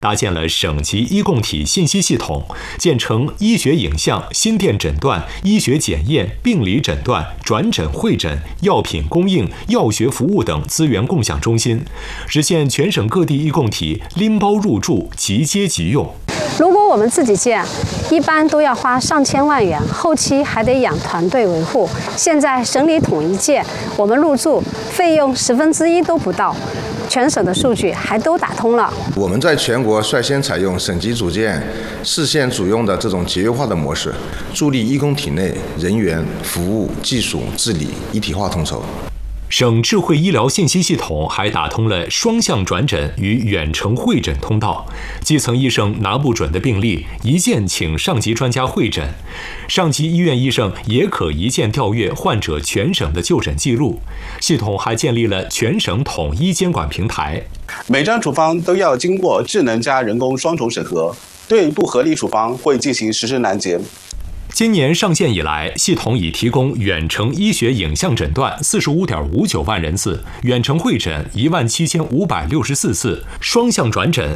搭建了省级医共体信息系统，建成医学影像、心电诊断、医学检验、病理诊断、转诊会诊、药品供应、药学服务等资源共享中心，实现全省各地医共体拎包入住、即接即用。 如果我们自己建，一般都要花上千万元，后期还得养团队维护。现在省里统一建，我们入住费用1/10都不到，全省的数据还都打通了。 我们在全国率先采用省级组建、市县组用的这种节约化的模式，助力医共体内人员、服务、技术、治理一体化统筹。 省智慧医疗信息系统还打通了双向转诊与远程会诊通道，基层医生拿不准的病例，一键请上级专家会诊；上级医院医生也可一键调阅患者全省的就诊记录。系统还建立了全省统一监管平台， 每张处方都要经过智能加人工双重审核，对不合理处方会进行实施拦截。 今年上线以来，系统已提供远程医学影像诊断45.59万人次，远程会诊17564次，双向转诊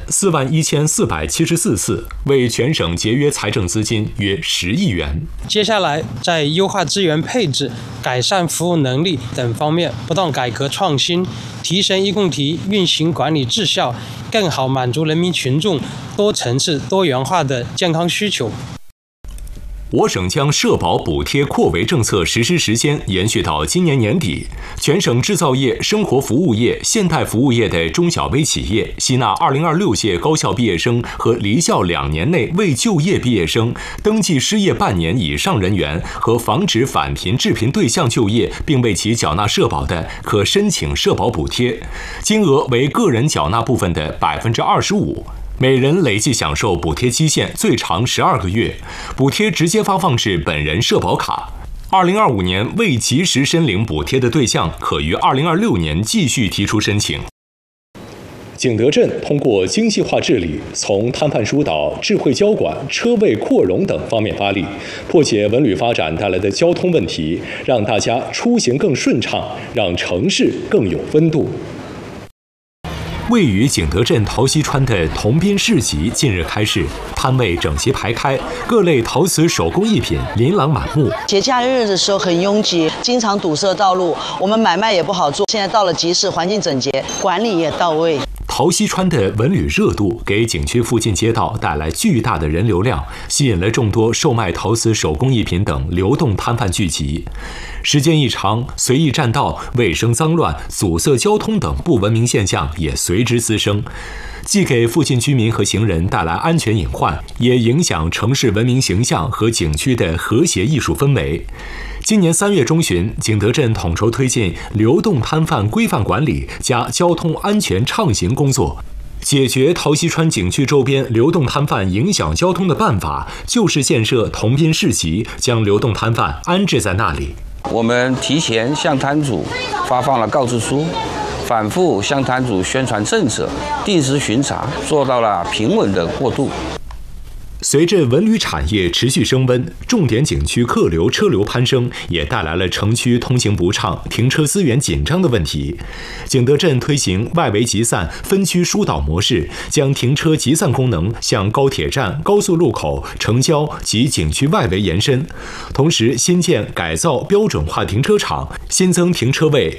41474次，为全省节约财政资金约10亿元。 接下来，在优化资源配置、改善服务能力等方面不断改革创新，提升医共体运行管理质效，更好满足人民群众多层次、多元化的健康需求。 我省将社保补贴扩围政策实施时间延续到今年年底，全省制造业、生活服务业、现代服务业的中小微企业吸纳2026届高校毕业生和离校2年内未就业毕业生、登记失业半年以上人员和防止返贫致贫对象就业并为其缴纳社保的，可申请社保补贴，金额为个人缴纳部分的25%。每人累计享受补贴期限最长12个月，补贴直接发放至本人社保卡。2025年未及时申领补贴的对象，可于2026年继续提出申请。景德镇通过精细化治理，从摊贩疏导、智慧交管、车位扩容等方面发力，破解文旅发展带来的交通问题，让大家出行更顺畅，让城市更有温度。位于景德镇陶溪川的铜滨市集近日开市，摊位整齐排开，各类陶瓷手工艺品琳琅满目。 节假日的时候很拥挤，经常堵塞道路，我们买卖也不好做。现在到了集市，环境整洁，管理也到位。 陶溪川的文旅热度给景区附近街道带来巨大的人流量，吸引了众多售卖陶瓷手工艺品等流动摊贩聚集。时间一长，随意占道、卫生脏乱、阻塞交通等不文明现象也随之滋生，既给附近居民和行人带来安全隐患，也影响城市文明形象和景区的和谐艺术氛围。今年3月中旬，景德镇统筹推进流动摊贩规范管理加交通安全畅行工作。解决陶溪川景区周边流动摊贩影响交通的办法，就是建设铜滨市集，将流动摊贩安置在那里。 我们提前向摊主发放了告知书，反复向摊主宣传政策，定时巡查，做到了平稳的过渡。 随着文旅产业持续升温，重点景区客流车流攀升，也带来了城区通行不畅、停车资源紧张的问题。景德镇推行外围集散、分区疏导模式，将停车集散功能向高铁站、高速路口、城郊及景区外围延伸，同时新建改造标准化停车场，新增停车位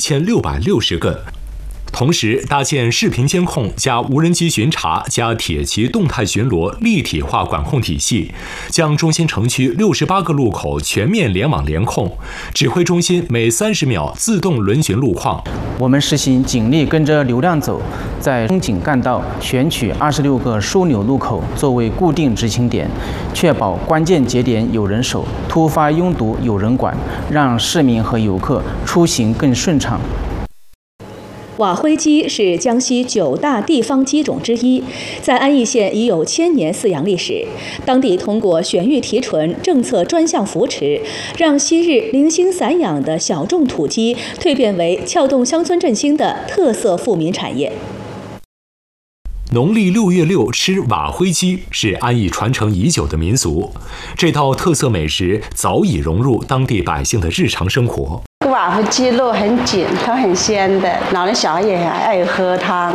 11660个。同时搭建视频监控加无人机巡查加铁骑动态巡逻立体化管控体系，将中心城区68个路口全面联网联控，指挥中心每30秒自动轮巡路况。 我们实行警力跟着流量走，在中景干道选取26个枢纽路口作为固定执勤点，确保关键节点有人守，突发拥堵有人管，让市民和游客出行更顺畅。 瓦灰鸡是江西9大地方鸡种之一，在安义县已有1000年饲养历史。当地通过选育提纯政策专项扶持，让昔日零星散养的小众土鸡蜕变为撬动乡村振兴的特色富民产业。 农历6月6吃瓦灰鸡是安义传承已久的民俗，这道特色美食早已融入当地百姓的日常生活。 瓦灰鸡肉很紧，它很鲜的，老人小孩也爱喝汤。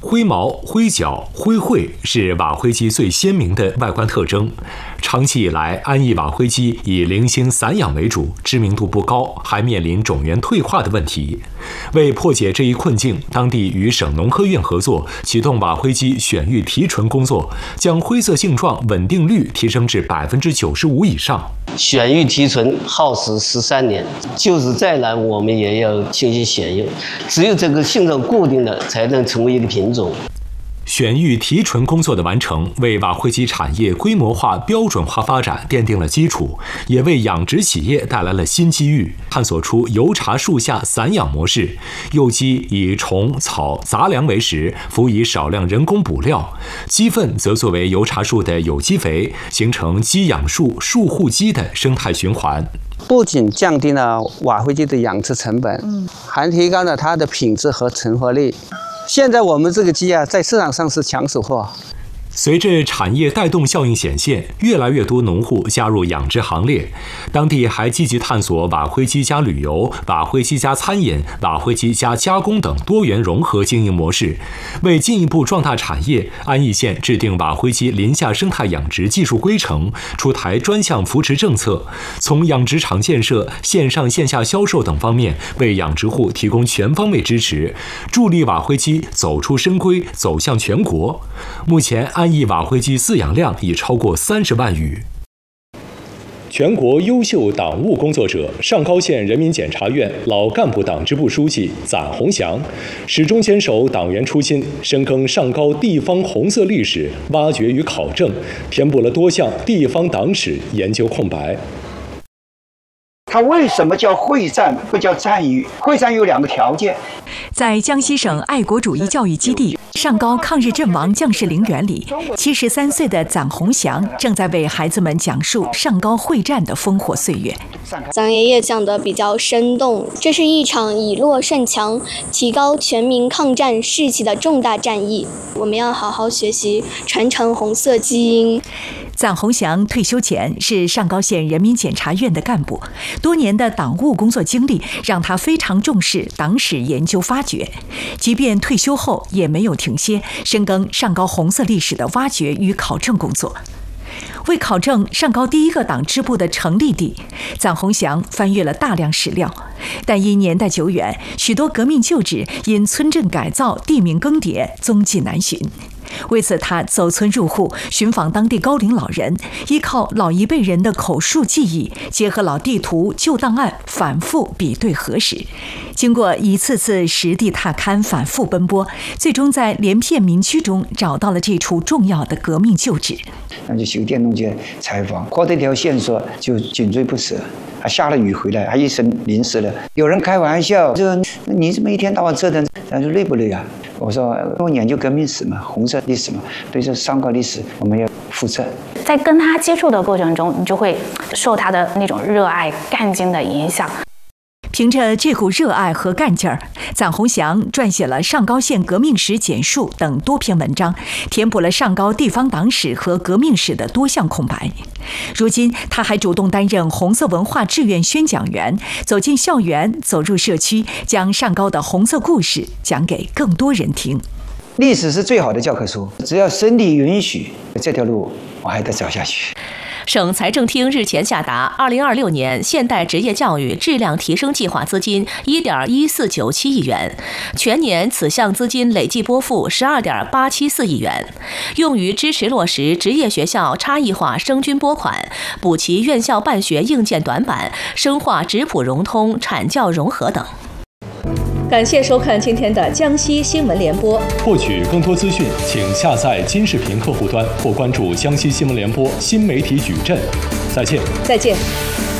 灰毛、灰角、灰喙是瓦灰鸡最鲜明的外观特征。长期以来，安邑瓦灰鸡以零星散养为主，知名度不高，还面临种源退化的问题。为破解这一困境，当地与省农科院合作，启动瓦灰鸡选育提纯工作，将灰色性状稳定率提升至95%以上。 选育提纯耗时13年，就是再难我们也要进行选育，只有这个性状固定的才能成为一个品种。 选育提纯工作的完成，为瓦灰鸡产业规模化、标准化发展奠定了基础，也为养殖企业带来了新机遇，探索出油茶树下散养模式。幼鸡以虫、草、杂粮为食，辅以少量人工补料，鸡粪则作为油茶树的有机肥，形成鸡养树、树护鸡的生态循环。 不仅降低了瓦灰鸡的养殖成本，还提高了它的品质和成活率。现在我们这个鸡啊，在市场上是抢手货。 随着产业带动效应显现，越来越多农户加入养殖行列。当地还积极探索瓦灰鸡加旅游、瓦灰鸡加餐饮、瓦灰鸡加加工等多元融合经营模式。为进一步壮大产业，安邑县制定瓦灰鸡林下生态养殖技术规程，出台专项扶持政策，从养殖场建设、线上线下销售等方面为养殖户提供全方位支持，助力瓦灰鸡走出深闺，走向全国。目前安邑瓦灰鸡饲养量已超过30万羽。全国优秀党务工作者、上高县人民检察院老干部党支部书记攒洪祥，始终坚守党员初心，深耕上高地方红色历史挖掘与考证，填补了多项地方党史研究空白。 它为什么叫会战不叫战役？会战有2个条件。 在江西省爱国主义教育基地上高抗日阵亡将士陵园里，73岁的攒洪祥正在为孩子们讲述上高会战的烽火岁月。 咱爷爷讲得比较生动，这是一场以弱胜强、提高全民抗战士气的重大战役，我们要好好学习，传承红色基因。 攒洪祥退休前是上高县人民检察院的干部，多年的党务工作经历让他非常重视党史研究发掘，即便退休后也没有停歇，深耕上高红色历史的挖掘与考证工作。为考证上高第一个党支部的成立地，攒洪祥翻阅了大量史料，但因年代久远，许多革命旧址因村镇改造、地名更迭，踪迹难寻。为此，他走村入户，寻访当地高龄老人，依靠老一辈人的口述记忆，结合老地图、旧档案，反复比对核实。经过一次次实地踏勘、反复奔波，最终在连片民居中找到了这处重要的革命旧址。 那就修电动街采访，获得一条线索就紧追不舍。还下了雨回来，还一身淋湿了。有人开玩笑说：“你这么一天到晚折腾，咱说累不累啊？”我说：“我研究革命史嘛，红色历史嘛，对这上高历史我们要负责。” 在跟他接触的过程中，你就会受他的那种热爱、干劲的影响。 凭着这股热爱和干劲儿，攒洪祥撰写了《上高县革命史简述》等多篇文章，填补了上高地方党史和革命史的多项空白。如今，他还主动担任红色文化志愿宣讲员，走进校园，走入社区，将上高的红色故事讲给更多人听。 历史是最好的教科书，只要身体允许，这条路我还得走下去。 省财政厅日前下达2026年现代职业教育质量提升计划资金1.1497亿元，全年此项资金累计拨付12.874亿元，用于支持落实职业学校差异化生均拨款，补齐院校办学硬件短板，深化质朴融通、产教融合等。 感谢收看今天的江西新闻联播。 获取更多资讯，请下载金视频客户端或关注江西新闻联播新媒体矩阵。再见。 再见。